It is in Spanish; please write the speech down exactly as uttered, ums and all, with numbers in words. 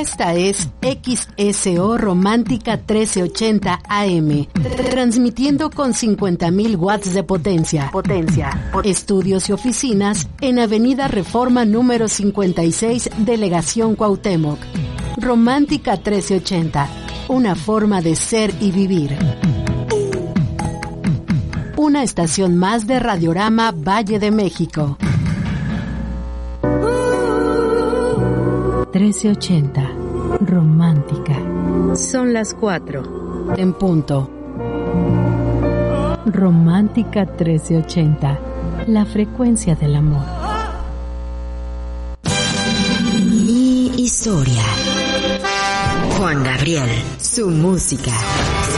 Esta es X S O Romántica trece ochenta A M, transmitiendo con cincuenta mil watts de potencia. Potencia. Estudios y oficinas en Avenida Reforma número cincuenta y seis, Delegación Cuauhtémoc. Romántica trece ochenta, una forma de ser y vivir. Una estación más de Radiorama Valle de México. trece ochenta, romántica. Son las cuatro. En punto. Romántica trece ochenta, la frecuencia del amor. Mi historia. Juan Gabriel, su música.